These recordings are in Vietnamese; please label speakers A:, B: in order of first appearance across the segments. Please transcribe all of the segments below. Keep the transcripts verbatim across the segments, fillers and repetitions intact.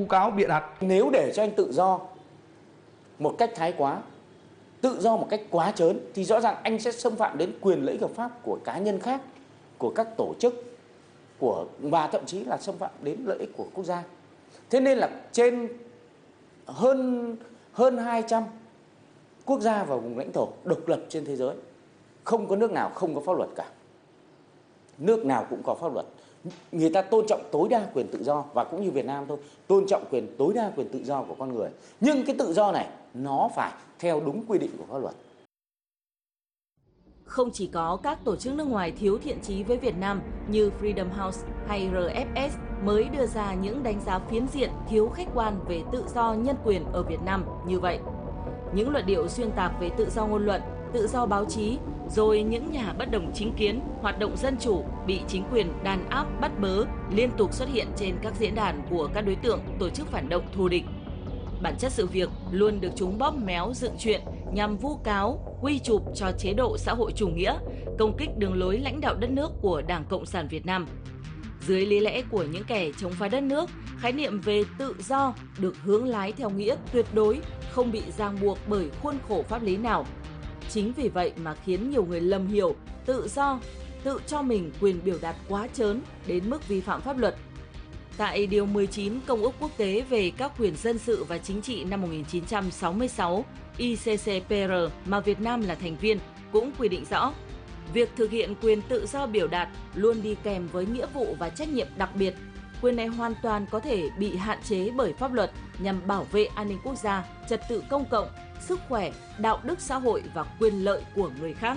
A: cáo bịa đặt.
B: Nếu để cho anh tự do một cách thái quá, tự do một cách quá trớn thì rõ ràng anh sẽ xâm phạm đến quyền lợi ích hợp pháp của cá nhân khác, của các tổ chức, của và thậm chí là xâm phạm đến lợi ích của quốc gia. Thế nên là trên hơn hơn hai trăm quốc gia và vùng lãnh thổ độc lập trên thế giới, không có nước nào không có pháp luật cả. Nước nào cũng có pháp luật. Người ta tôn trọng tối đa quyền tự do, và cũng như Việt Nam thôi, tôn trọng quyền tối đa quyền tự do của con người. Nhưng cái tự do này nó phải theo đúng quy định của pháp luật.
C: Không chỉ có các tổ chức nước ngoài thiếu thiện chí với Việt Nam như Freedom House hay R F S mới đưa ra những đánh giá phiến diện thiếu khách quan về tự do nhân quyền ở Việt Nam như vậy. Những luận điệu xuyên tạc về tự do ngôn luận, tự do báo chí, rồi những nhà bất đồng chính kiến, hoạt động dân chủ bị chính quyền đàn áp bắt bớ liên tục xuất hiện trên các diễn đàn của các đối tượng tổ chức phản động thù địch. Bản chất sự việc luôn được chúng bóp méo dựng chuyện nhằm vu cáo, quy chụp cho chế độ xã hội chủ nghĩa, công kích đường lối lãnh đạo đất nước của Đảng Cộng sản Việt Nam. Dưới lý lẽ của những kẻ chống phá đất nước, khái niệm về tự do được hướng lái theo nghĩa tuyệt đối, không bị ràng buộc bởi khuôn khổ pháp lý nào. Chính vì vậy mà khiến nhiều người lầm hiểu tự do, tự cho mình quyền biểu đạt quá trớn đến mức vi phạm pháp luật. Tại Điều mười chín Công ước Quốc tế về các quyền dân sự và chính trị năm một nghìn chín trăm sáu mươi sáu, I C C P R mà Việt Nam là thành viên cũng quy định rõ, việc thực hiện quyền tự do biểu đạt luôn đi kèm với nghĩa vụ và trách nhiệm đặc biệt. Quyền này hoàn toàn có thể bị hạn chế bởi pháp luật nhằm bảo vệ an ninh quốc gia, trật tự công cộng, sức khỏe, đạo đức xã hội và quyền lợi của người khác.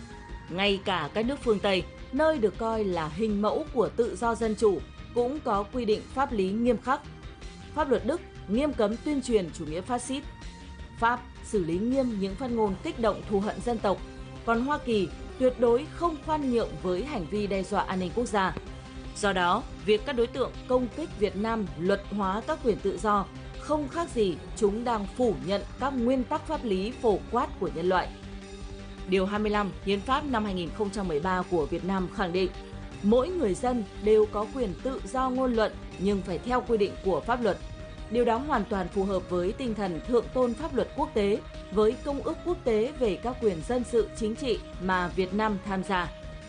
C: Ngay cả các nước phương Tây, nơi được coi là hình mẫu của tự do dân chủ, cũng có quy định pháp lý nghiêm khắc. Pháp luật Đức nghiêm cấm tuyên truyền chủ nghĩa phát xít. Pháp xử lý nghiêm những phát ngôn kích động thù hận dân tộc. Còn Hoa Kỳ tuyệt đối không khoan nhượng với hành vi đe dọa an ninh quốc gia. Do đó, việc các đối tượng công kích Việt Nam luật hóa các quyền tự do không khác gì chúng đang phủ nhận các nguyên tắc pháp lý phổ quát của nhân loại. Điều hai mươi lăm Hiến pháp năm hai nghìn không trăm mười ba của Việt Nam khẳng định mỗi người dân đều có quyền tự do ngôn luận nhưng phải theo quy định của pháp luật. Điều đó hoàn toàn phù hợp với tinh thần thượng tôn pháp luật quốc tế, với Công ước Quốc tế về các quyền dân sự chính trị mà Việt Nam tham gia.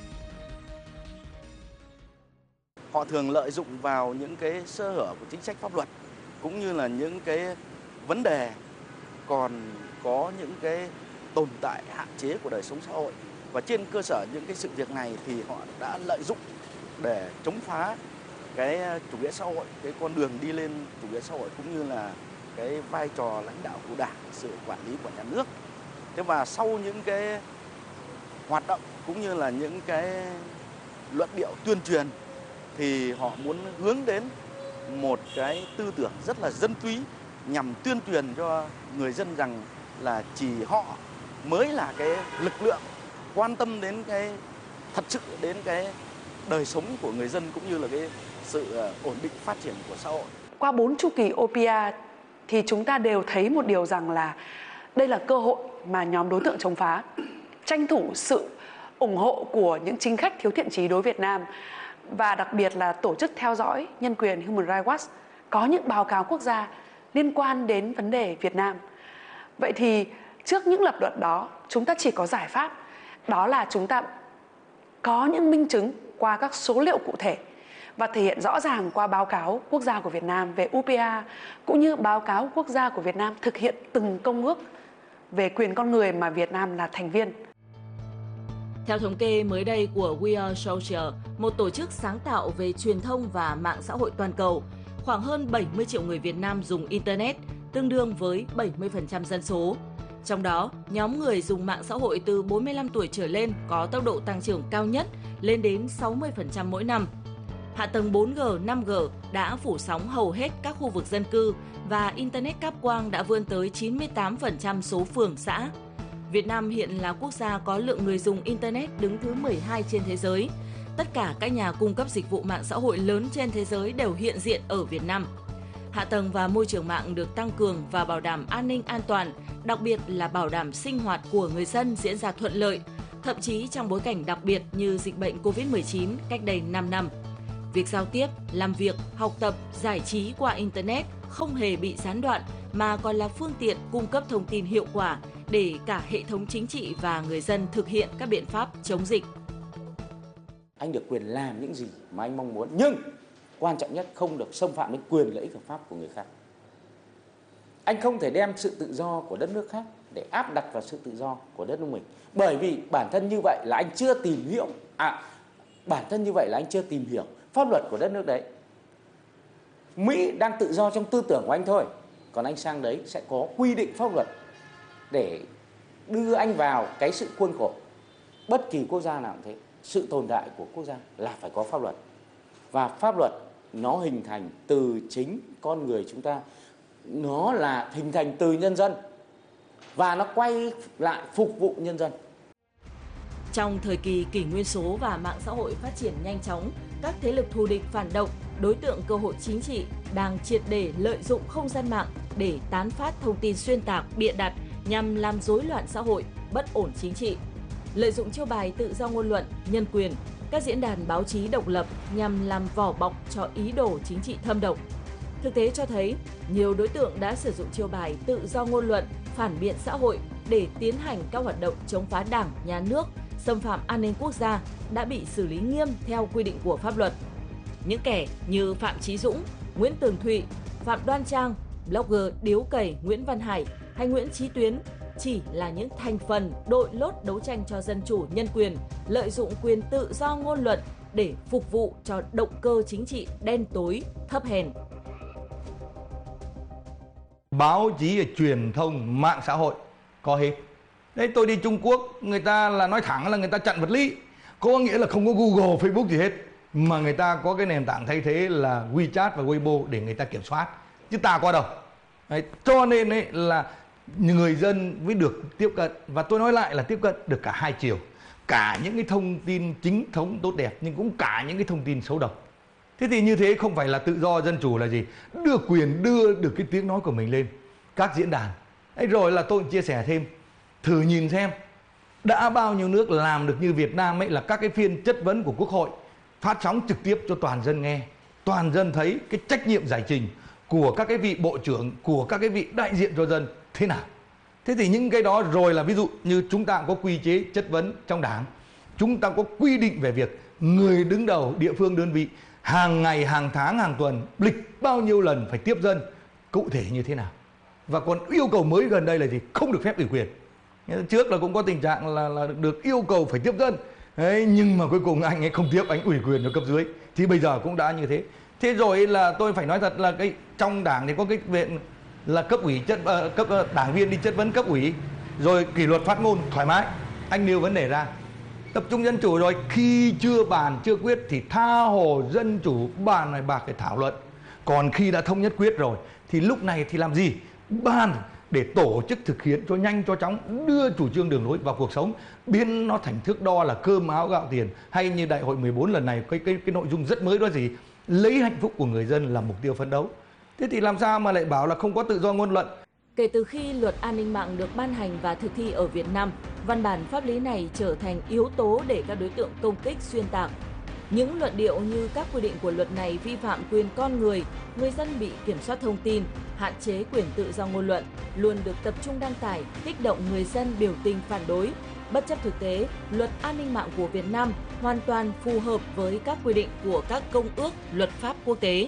D: Họ thường lợi dụng vào những cái sơ hở của chính sách pháp luật, cũng như là những cái vấn đề còn có những cái tồn tại hạn chế của đời sống xã hội. Và trên cơ sở những cái sự việc này thì họ đã lợi dụng để chống phá cái chủ nghĩa xã hội, cái con đường đi lên chủ nghĩa xã hội, cũng như là cái vai trò lãnh đạo của Đảng, sự quản lý của nhà nước. Thế và sau những cái hoạt động cũng như là những cái luận điệu tuyên truyền thì họ muốn hướng đến một cái tư tưởng rất là dân túy, nhằm tuyên truyền cho người dân rằng là chỉ họ mới là cái lực lượng quan tâm đến cái thật sự đến cái đời sống của người dân, cũng như là cái sự ổn định phát triển của xã hội.
E: Qua bốn chu kỳ O P A thì chúng ta đều thấy một điều rằng là đây là cơ hội mà nhóm đối tượng chống phá tranh thủ sự ủng hộ của những chính khách thiếu thiện chí đối với Việt Nam, và đặc biệt là tổ chức theo dõi nhân quyền Human Rights Watch có những báo cáo quốc gia liên quan đến vấn đề Việt Nam. Vậy thì trước những lập luận đó, chúng ta chỉ có giải pháp, đó là chúng ta có những minh chứng qua các số liệu cụ thể và thể hiện rõ ràng qua báo cáo quốc gia của Việt Nam về U P A, cũng như báo cáo quốc gia của Việt Nam thực hiện từng công ước về quyền con người mà Việt Nam là thành viên.
C: Theo thống kê mới đây của We Are Social, một tổ chức sáng tạo về truyền thông và mạng xã hội toàn cầu, khoảng hơn bảy mươi triệu người Việt Nam dùng Internet, tương đương với bảy mươi phần trăm dân số. Trong đó, nhóm người dùng mạng xã hội từ bốn mươi lăm tuổi trở lên có tốc độ tăng trưởng cao nhất, lên đến sáu mươi phần trăm mỗi năm. Hạ tầng bốn G, năm G đã phủ sóng hầu hết các khu vực dân cư và Internet cáp quang đã vươn tới chín mươi tám phần trăm số phường xã. Việt Nam hiện là quốc gia có lượng người dùng Internet đứng thứ mười hai trên thế giới. Tất cả các nhà cung cấp dịch vụ mạng xã hội lớn trên thế giới đều hiện diện ở Việt Nam. Hạ tầng và môi trường mạng được tăng cường và bảo đảm an ninh an toàn, đặc biệt là bảo đảm sinh hoạt của người dân diễn ra thuận lợi, thậm chí trong bối cảnh đặc biệt như dịch bệnh Covid mười chín cách đây năm năm. Việc giao tiếp, làm việc, học tập, giải trí qua Internet không hề bị gián đoạn mà còn là phương tiện cung cấp thông tin hiệu quả để cả hệ thống chính trị và người dân thực hiện các biện pháp chống dịch.
B: Anh được quyền làm những gì mà anh mong muốn, nhưng quan trọng nhất không được xâm phạm đến quyền lợi ích hợp pháp của người khác. Anh không thể đem sự tự do của đất nước khác để áp đặt vào sự tự do của đất nước mình. Bởi vì bản thân như vậy là anh chưa tìm hiểu, à, bản thân như vậy là anh chưa tìm hiểu pháp luật của đất nước đấy. Mỹ đang tự do trong tư tưởng của anh thôi, còn anh sang đấy sẽ có quy định pháp luật để đưa anh vào cái sự khuôn khổ. Bất kỳ quốc gia nào cũng thế, sự tồn tại của quốc gia là phải có pháp luật. Và pháp luật nó hình thành từ chính con người chúng ta, nó là hình thành từ nhân dân và nó quay lại phục vụ nhân dân.
C: Trong thời kỳ kỷ nguyên số và mạng xã hội phát triển nhanh chóng, các thế lực thù địch phản động, đối tượng cơ hội chính trị đang triệt để lợi dụng không gian mạng để tán phát thông tin xuyên tạc, bịa đặt nhằm làm rối loạn xã hội, bất ổn chính trị. Lợi dụng chiêu bài tự do ngôn luận, nhân quyền, các diễn đàn báo chí độc lập nhằm làm vỏ bọc cho ý đồ chính trị thâm độc. Thực tế cho thấy, nhiều đối tượng đã sử dụng chiêu bài tự do ngôn luận, phản biện xã hội để tiến hành các hoạt động chống phá Đảng, Nhà nước, xâm phạm an ninh quốc gia đã bị xử lý nghiêm theo quy định của pháp luật. Những kẻ như Phạm Chí Dũng, Nguyễn Tường Thụy, Phạm Đoan Trang, blogger Điếu Cày Nguyễn Văn Hải hay Nguyễn Chí Tuyến chỉ là những thành phần đội lốt đấu tranh cho dân chủ nhân quyền, lợi dụng quyền tự do ngôn luận để phục vụ cho động cơ chính trị đen tối, thấp hèn.
A: Báo chí, truyền thông, mạng xã hội có hết. Đấy, tôi đi Trung Quốc, người ta là nói thẳng là người ta chặn vật lý, có nghĩa là không có Google, Facebook gì hết, mà người ta có cái nền tảng thay thế là WeChat và Weibo để người ta kiểm soát, chứ ta có đâu. Đấy, cho nên ấy là người dân mới được tiếp cận, và tôi nói lại là tiếp cận được cả hai chiều, cả những cái thông tin chính thống tốt đẹp nhưng cũng cả những cái thông tin xấu độc. Thế thì như thế không phải là tự do dân chủ là gì? Đưa quyền, đưa được cái tiếng nói của mình lên các diễn đàn. Đấy, rồi là tôi chia sẻ thêm, thử nhìn xem đã bao nhiêu nước làm được như Việt Nam ấy, là các cái phiên chất vấn của Quốc hội phát sóng trực tiếp cho toàn dân nghe, toàn dân thấy cái trách nhiệm giải trình của các cái vị bộ trưởng, của các cái vị đại diện cho dân thế nào. Thế thì những cái đó rồi là ví dụ như chúng ta có quy chế chất vấn trong Đảng, chúng ta có quy định về việc người đứng đầu địa phương đơn vị hàng ngày, hàng tháng, hàng tuần lịch bao nhiêu lần phải tiếp dân, cụ thể như thế nào. Và còn yêu cầu mới gần đây là gì? Không được phép ủy quyền. Trước là cũng có tình trạng là, là được yêu cầu phải tiếp dân. Đấy, nhưng mà cuối cùng anh ấy không tiếp, anh ủy quyền cho cấp dưới. Thì bây giờ cũng đã như thế. Thế rồi là tôi phải nói thật là cái trong Đảng thì có cái viện là cấp ủy chất uh, cấp uh, đảng viên đi chất vấn cấp ủy, rồi kỷ luật phát ngôn thoải mái, anh nêu vấn đề ra, tập trung dân chủ, rồi khi chưa bàn chưa quyết thì tha hồ dân chủ bàn này bạc để thảo luận. Còn khi đã thống nhất quyết rồi thì lúc này thì làm gì? Bàn để tổ chức thực hiện cho nhanh cho chóng, đưa chủ trương đường lối vào cuộc sống, biến nó thành thước đo là cơm áo gạo tiền. Hay như đại hội mười bốn lần này cái cái cái nội dung rất mới đó gì? Lấy hạnh phúc của người dân là mục tiêu phấn đấu. Thế thì làm sao mà lại bảo là không có tự do ngôn luận?
C: Kể từ khi luật an ninh mạng được ban hành và thực thi ở Việt Nam, văn bản pháp lý này trở thành yếu tố để các đối tượng công kích xuyên tạc. Những luận điệu như các quy định của luật này vi phạm quyền con người, người dân bị kiểm soát thông tin, hạn chế quyền tự do ngôn luận, luôn được tập trung đăng tải, kích động người dân biểu tình phản đối. Bất chấp thực tế, luật an ninh mạng của Việt Nam hoàn toàn phù hợp với các quy định của các công ước, luật pháp quốc tế.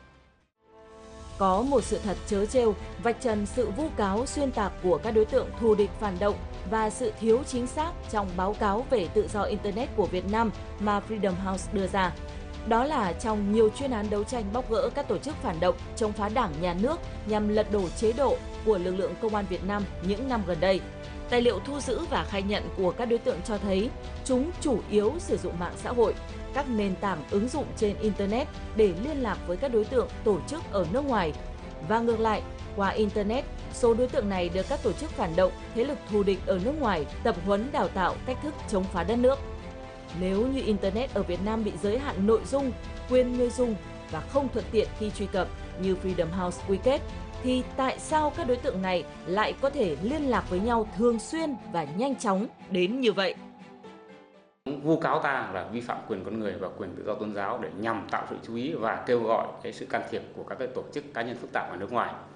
C: Có một sự thật trớ trêu, vạch trần sự vu cáo xuyên tạc của các đối tượng thù địch phản động và sự thiếu chính xác trong báo cáo về tự do Internet của Việt Nam mà Freedom House đưa ra. Đó là trong nhiều chuyên án đấu tranh bóc gỡ các tổ chức phản động chống phá Đảng, Nhà nước nhằm lật đổ chế độ của lực lượng công an Việt Nam những năm gần đây. Tài liệu thu giữ và khai nhận của các đối tượng cho thấy chúng chủ yếu sử dụng mạng xã hội, các nền tảng ứng dụng trên Internet để liên lạc với các đối tượng tổ chức ở nước ngoài. Và ngược lại, qua Internet, số đối tượng này được các tổ chức phản động, thế lực thù địch ở nước ngoài tập huấn đào tạo cách thức chống phá đất nước. Nếu như Internet ở Việt Nam bị giới hạn nội dung, quyền người dùng và không thuận tiện khi truy cập như Freedom House quy kết, thì tại sao các đối tượng này lại có thể liên lạc với nhau thường xuyên và nhanh chóng đến như vậy?
F: vu cáo ta là vi phạm quyền con người và quyền tự do tôn giáo để nhằm tạo sự chú ý và kêu gọi cái sự can thiệp của các cái tổ chức cá nhân phức tạp ở nước ngoài.